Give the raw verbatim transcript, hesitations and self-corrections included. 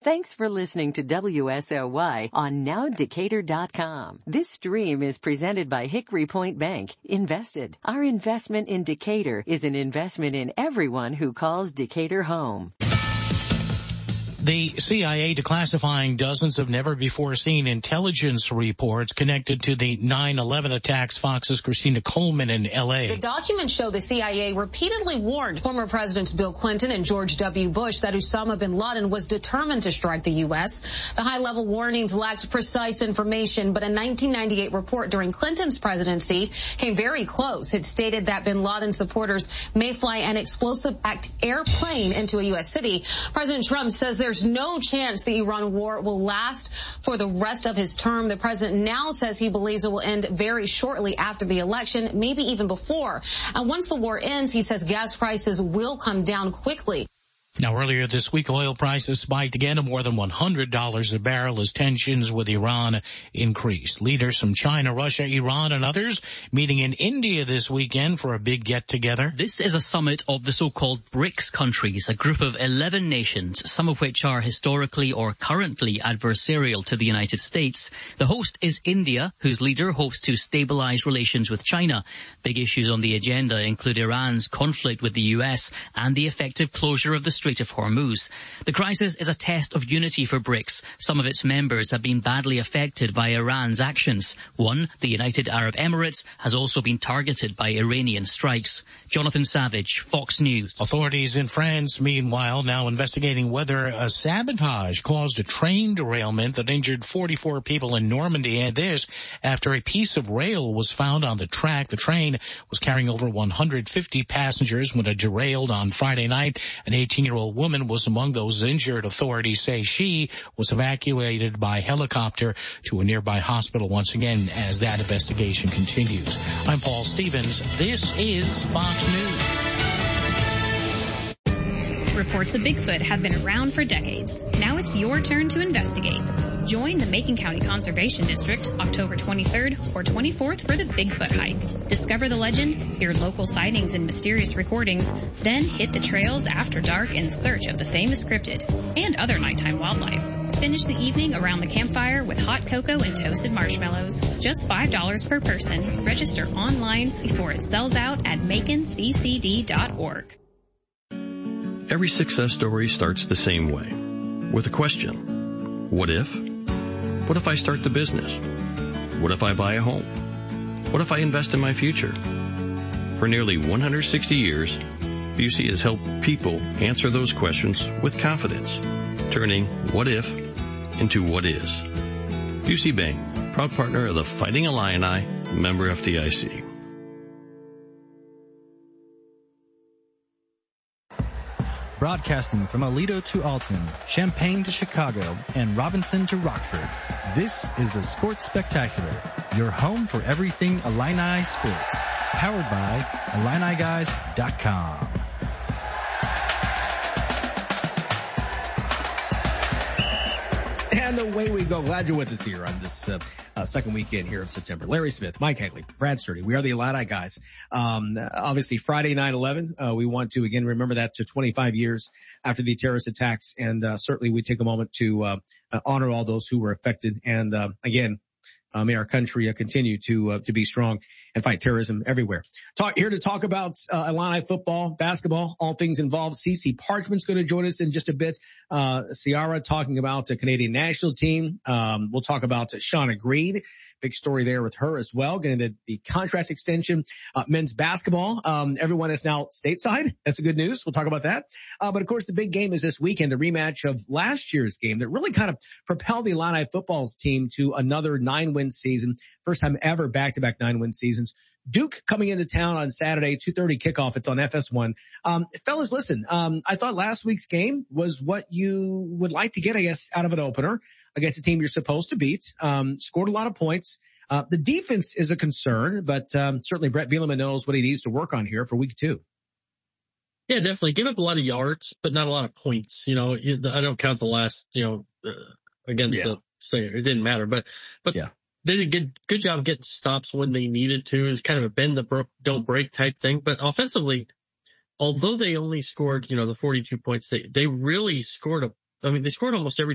Thanks for listening to W S L Y on now decatur dot com. This stream is presented by Hickory Point Bank. Invested. Our investment in Decatur is an investment in everyone who calls Decatur home. The C I A declassifying dozens of never-before-seen intelligence reports connected to the nine eleven attacks, Fox's Christina Coleman in L A. The documents show the C I A repeatedly warned former Presidents Bill Clinton and George W. Bush that Osama bin Laden was determined to strike the U S. The high-level warnings lacked precise information, but a nineteen ninety-eight report during Clinton's presidency came very close. It stated that bin Laden supporters may fly an explosive-packed airplane into a U S city. President Trump says there's no chance the Iran war will last for the rest of his term. The president now says he believes it will end very shortly after the election, maybe even before. And once the war ends, he says gas prices will come down quickly. Now, earlier this week, oil prices spiked again to more than one hundred dollars a barrel as tensions with Iran increased. Leaders from China, Russia, Iran, and others meeting in India this weekend for a big get-together. This is a summit of the so-called BRICS countries, a group of eleven nations, some of which are historically or currently adversarial to the United States. The host is India, whose leader hopes to stabilize relations with China. Big issues on the agenda include Iran's conflict with the U S and the effective closure of the Strait of Hormuz. The crisis is a test of unity for BRICS. Some of its members have been badly affected by Iran's actions. One, the United Arab Emirates, has also been targeted by Iranian strikes. Jonathan Savage, Fox News. Authorities in France, meanwhile, now investigating whether a sabotage caused a train derailment that injured forty-four people in Normandy. And this after a piece of rail was found on the track. The train was carrying over one hundred fifty passengers when it derailed on Friday night. An eighteen-year-old woman was among those injured. Authorities say she was evacuated by helicopter to a nearby hospital once again as that investigation continues. I'm Paul Stevens. This is Fox News. Reports of Bigfoot have been around for decades. Now it's your turn to investigate. Join the Macon County Conservation District October twenty-third or twenty-fourth for the Bigfoot hike. Discover the legend, hear local sightings and mysterious recordings, then hit the trails after dark in search of the famous cryptid and other nighttime wildlife. Finish the evening around the campfire with hot cocoa and toasted marshmallows. Just five dollars per person. Register online before it sells out at macon c c d dot org. Every success story starts the same way, with a question. What if? What if I start the business? What if I buy a home? What if I invest in my future? For nearly one hundred sixty years, Busey has helped people answer those questions with confidence, turning what if into what is. Busey Bank, proud partner of the Fighting Illini, member F D I C. Broadcasting from Aledo to Alton, Champaign to Chicago, and Robinson to Rockford, this is the Sports Spectacular, your home for everything Illini sports. Powered by Illini Guys dot com. And away we go. Glad you're with us here on this uh, uh, second weekend here of September. Larry Smith, Mike Hagley, Brad Sturdy. We are the Illini Guys. Um, obviously, Friday, nine eleven, uh, we want to, again, remember that to twenty-five years after the terrorist attacks. And uh, certainly we take a moment to uh, uh, honor all those who were affected. And, uh, again, Uh, may our country uh, continue to uh, to be strong and fight terrorism everywhere. Talk here to talk about uh, Illini football, basketball, all things involved. Cece Parchman's going to join us in just a bit. Uh, Ciara talking about the Canadian national team. Um, we'll talk about uh, Shauna Green. Big story there with her as well, getting the, the contract extension. Uh, men's basketball, um, everyone is now stateside. That's the good news. We'll talk about that. Uh, but of course, the big game is this weekend, the rematch of last year's game that really kind of propelled the Illini football team to another nine-win season. First time ever back-to-back nine-win seasons. Duke coming into town on Saturday, two thirty kickoff. It's on F S one. Um, fellas, listen, um, I thought last week's game was what you would like to get, I guess, out of an opener against a team you're supposed to beat. Um, scored a lot of points. Uh, the defense is a concern, but, um, certainly Brett Bielema knows what he needs to work on here for week two. Yeah, definitely. Give up a lot of yards, but not a lot of points. You know, I don't count the last, you know, uh, against yeah. the, so it didn't matter, but, but. Yeah. They did a good, good job getting stops when they needed to. It's kind of a bend the bro- don't break type thing. But offensively, although they only scored, you know, the forty-two points, they, they really scored a, I mean, they scored almost every